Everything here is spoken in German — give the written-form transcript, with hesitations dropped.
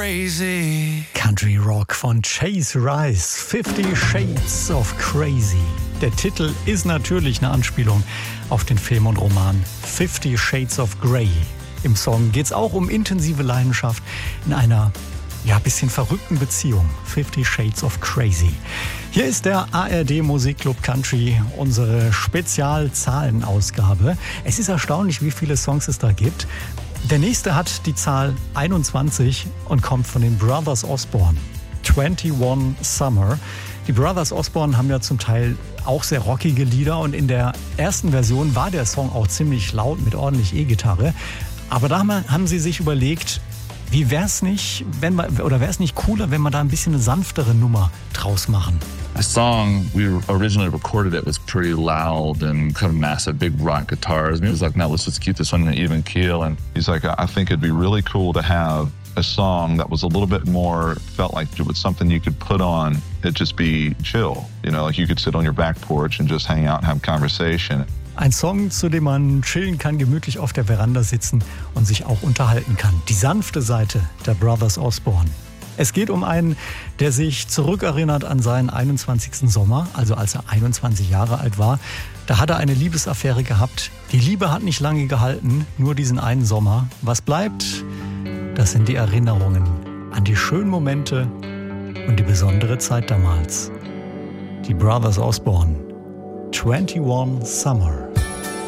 crazy. Country Rock von Chase Rice, 50 Shades of Crazy. Der Titel ist natürlich eine Anspielung auf den Film und Roman 50 Shades of Grey. Im Song geht es auch um intensive Leidenschaft in einer bisschen verrückten Beziehung. 50 Shades of Crazy. Hier ist der ARD Musikclub Country, unsere Spezialzahlenausgabe. Es ist erstaunlich, wie viele Songs es da gibt. Der nächste hat die Zahl 21 und kommt von den Brothers Osborne. 21 Summer. Die Brothers Osborne haben ja zum Teil auch sehr rockige Lieder und in der ersten Version war der Song auch ziemlich laut mit ordentlich E-Gitarre. Aber da haben sie sich überlegt, wie wär's nicht cooler, wenn wir da ein bisschen eine sanftere Nummer draus machen? The song, we originally recorded it, was pretty loud and kind of massive, big rock guitars. And he was like, no, let's just keep this one in an even keel. And he's like, I think it'd be really cool to have a song that was a little bit more, felt like it was something you could put on. It'd just be chill. You know, like you could sit on your back porch and just hang out and have conversation. Ein Song, zu dem man chillen kann, gemütlich auf der Veranda sitzen und sich auch unterhalten kann. Die sanfte Seite der Brothers Osborne. Es geht um einen, der sich zurückerinnert an seinen 21. Sommer, also als er 21 Jahre alt war. Da hat er eine Liebesaffäre gehabt. Die Liebe hat nicht lange gehalten, nur diesen einen Sommer. Was bleibt? Das sind die Erinnerungen an die schönen Momente und die besondere Zeit damals. Die Brothers Osborne. 21 Summer.